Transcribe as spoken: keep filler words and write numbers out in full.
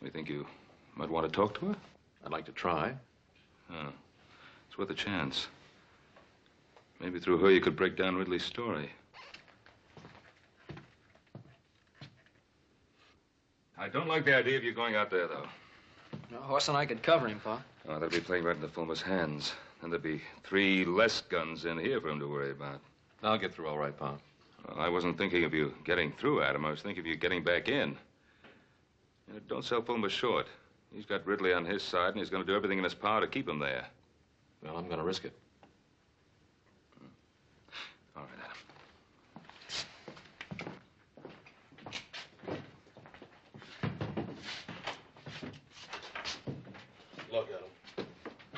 You think you might want to talk to her? I'd like to try. Oh. It's worth a chance. Maybe through her you could break down Ridley's story. I don't like the idea of you going out there, though. No, Horst and I could cover him, Pa. Oh, that'd be playing right into Fulmer's hands. And there'd be three less guns in here for him to worry about. I'll get through all right, Pa. Well, I wasn't thinking of you getting through, Adam. I was thinking of you getting back in. You know, don't sell Fulmer short. He's got Ridley on his side, and he's going to do everything in his power to keep him there. Well, I'm going to risk it.